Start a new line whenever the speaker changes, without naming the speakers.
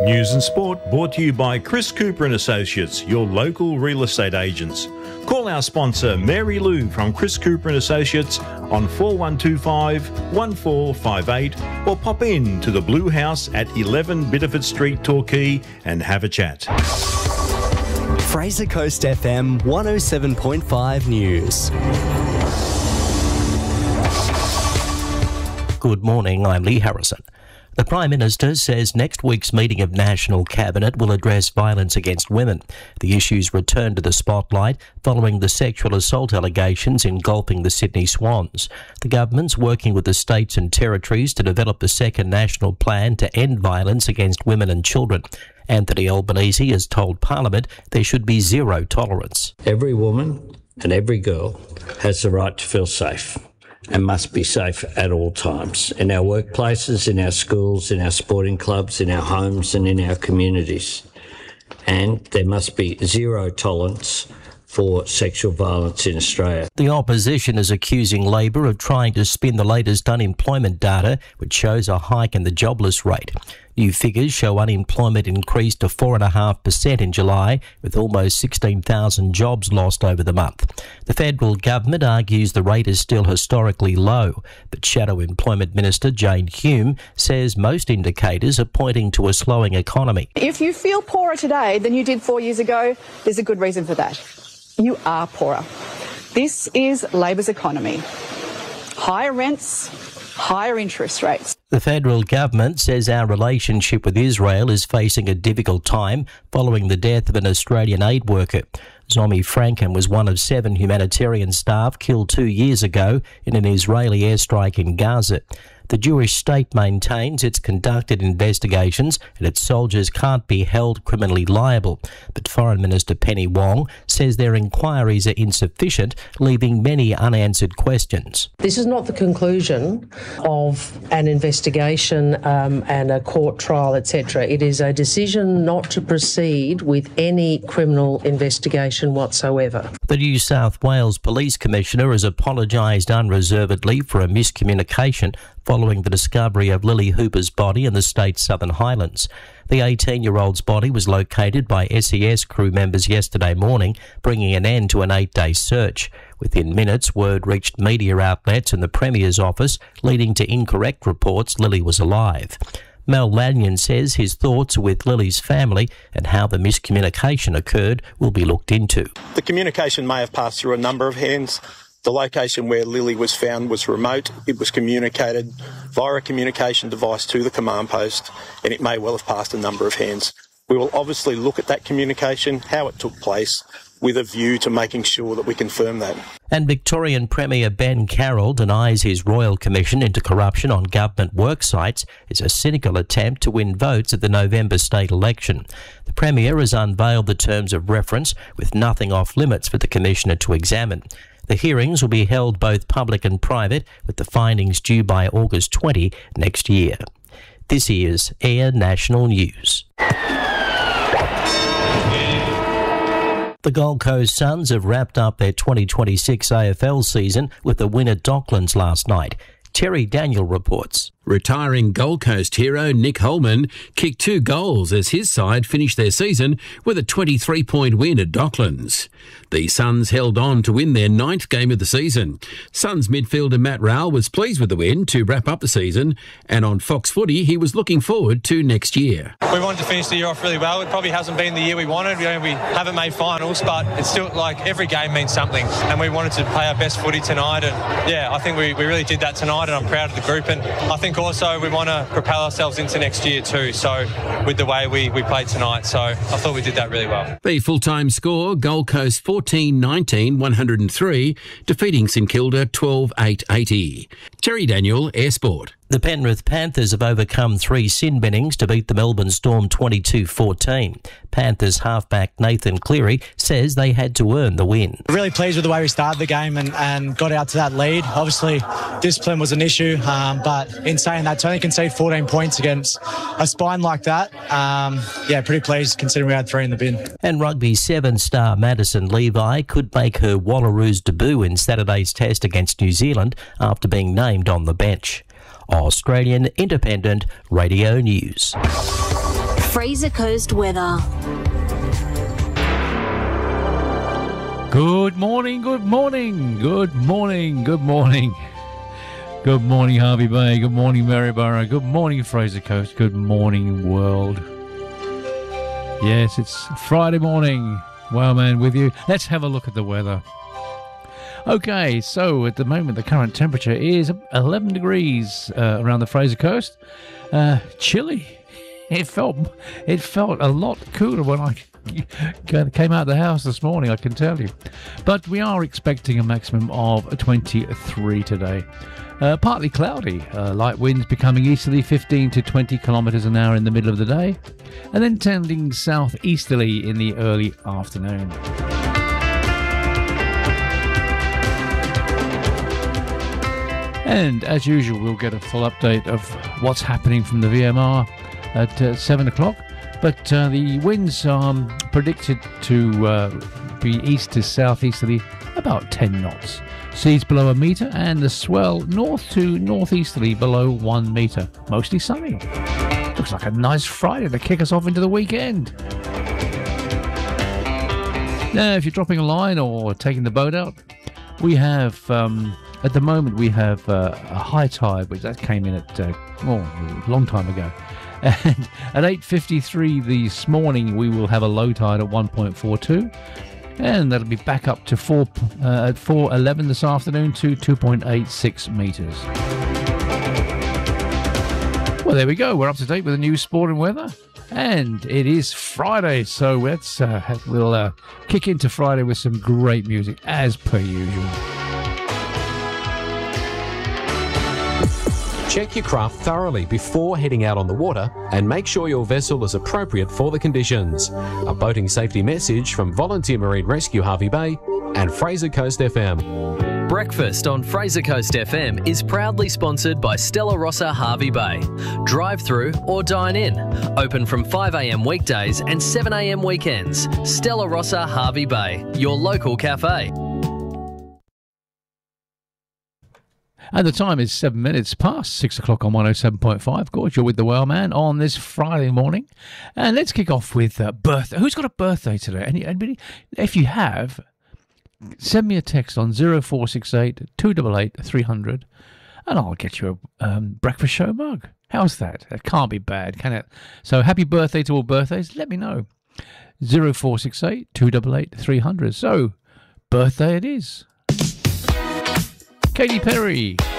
News and sport brought to you by Chris Cooper and Associates, your local real estate agents. Call our sponsor Mary Lou from Chris Cooper and Associates on 4125 1458 or pop in to the Blue House at 11 Bitterford Street, Torquay and have a chat.
Fraser Coast FM 107.5 News.
Good morning, I'm Lee Harrison. The Prime Minister says next week's meeting of National Cabinet will address violence against women. The issues return to the spotlight following the sexual assault allegations engulfing the Sydney Swans. The government's working with the states and territories to develop the second national plan to end violence against women and children. Anthony Albanese has told Parliament there should be zero tolerance.
Every woman and every girl has the right to feel safe and must be safe at all times, in our workplaces, in our schools, in our sporting clubs, in our homes and in our communities. And there must be zero tolerance for sexual violence in Australia.
The opposition is accusing Labor of trying to spin the latest unemployment data, which shows a hike in the jobless rate. New figures show unemployment increased to 4.5% in July, with almost 16,000 jobs lost over the month. The federal government argues the rate is still historically low, but Shadow Employment Minister Jane Hume says most indicators are pointing to a slowing economy.
If you feel poorer today than you did 4 years ago, there's a good reason for that. You are poorer. This is Labor's economy. Higher rents, higher interest rates.
The federal government says our relationship with Israel is facing a difficult time following the death of an Australian aid worker. Zomi Franken was one of 7 humanitarian staff killed 2 years ago in an Israeli airstrike in Gaza. The Jewish state maintains it's conducted investigations and its soldiers can't be held criminally liable. But Foreign Minister Penny Wong says their inquiries are insufficient, leaving many unanswered questions.
This is not the conclusion of an investigation and a court trial, etc. It is a decision not to proceed with any criminal investigation whatsoever.
The New South Wales Police Commissioner has apologised unreservedly for a miscommunication following the discovery of Lily Hooper's body in the state's Southern Highlands. The 18-year-old's body was located by SES crew members yesterday morning, bringing an end to an 8-day search. Within minutes, word reached media outlets and the Premier's office, leading to incorrect reports Lily was alive. Mel Lanyon says his thoughts are with Lily's family and how the miscommunication occurred will be looked into.
The communication may have passed through a number of hands. The location where Lily was found was remote. It was communicated via a communication device to the command post, and it may well have passed a number of hands. We will obviously look at that communication, how it took place, with a view to making sure that we confirm that.
And Victorian Premier Ben Carroll denies his Royal Commission into corruption on government work sites is a cynical attempt to win votes at the November state election. The Premier has unveiled the terms of reference, with nothing off limits for the Commissioner to examine. The hearings will be held both public and private, with the findings due by August 20 next year. This is Air National News. The Gold Coast Suns have wrapped up their 2026 AFL season with a win at Docklands last night. Terry Daniel reports.
Retiring Gold Coast hero Nick Holman kicked 2 goals as his side finished their season with a 23-point win at Docklands. The Suns held on to win their 9th game of the season. Suns midfielder Matt Rowell was pleased with the win to wrap up the season, and on Fox Footy he was looking forward to next year.
We wanted to finish the year off really well. It probably hasn't been the year we wanted. We haven't made finals, but it's still like every game means something, and we wanted to play our best footy tonight, and yeah, I think we really did that tonight, and I'm proud of the group, and I think also we want to propel ourselves into next year too, so with the way we played tonight, so I thought we did that really well.
The full-time score, Gold Coast 14-19, 103, defeating St Kilda 12-8-80. Terry Daniel, Air Sport.
The Penrith Panthers have overcome 3 sin binnings to beat the Melbourne Storm 22-14. Panthers halfback Nathan Cleary says they had to earn the win.
Really pleased with the way we started the game and got out to that lead. Obviously, discipline was an issue, but in saying that, to only concede 14 points against a spine like that, pretty pleased considering we had 3 in the bin.
And Rugby 7-star Madison Levi could make her Wallaroos debut in Saturday's test against New Zealand after being named on the bench. Australian Independent Radio News.
Fraser Coast weather.
Good morning, good morning, good morning, good morning. Good morning, Harvey Bay. Good morning, Maryborough. Good morning, Fraser Coast. Good morning, world. Yes, it's Friday morning. Wowman with you. Let's have a look at the weather. Okay, so at the moment the current temperature is 11 degrees around the Fraser Coast. Chilly. It felt a lot cooler when I came out of the house this morning, I can tell you. But we are expecting a maximum of 23 today. Partly cloudy, light winds becoming easterly 15 to 20 kilometres an hour in the middle of the day, and then tending southeasterly in the early afternoon. And as usual, we'll get a full update of what's happening from the VMR at 7 o'clock. But the winds are predicted to be east to southeasterly about 10 knots. Seas below a metre, and the swell north to northeasterly below 1 metre. Mostly sunny. Looks like a nice Friday to kick us off into the weekend. Now, if you're dropping a line or taking the boat out, we have, at the moment, we have a high tide, which that came in at, a long time ago. And at 8:53 this morning, we will have a low tide at 1.42. And that'll be back up to at 4:11 this afternoon to 2.86 metres. Well, there we go. We're up to date with the new sport and weather. And it is Friday, so we'll kick into Friday with some great music, as per usual.
Check your craft thoroughly before heading out on the water and make sure your vessel is appropriate for the conditions. A boating safety message from Volunteer Marine Rescue Harvey Bay and Fraser Coast FM.
Breakfast on Fraser Coast FM is proudly sponsored by Stella Rossa Harvey Bay. Drive through or dine in. Open from 5 a.m. weekdays and 7 a.m. weekends. Stella Rossa Harvey Bay, your local cafe.
And the time is 7 minutes past 6 o'clock on 107.5. Gorge, you're with the Wellman on this Friday morning. And let's kick off with birthday. Who's got a birthday today? Anybody? If you have, send me a text on 0468 288 300 and I'll get you a breakfast show mug. How's that? That can't be bad, can it? So happy birthday to all birthdays. Let me know. 0468 288 300. So, birthday it is. Katy Perry.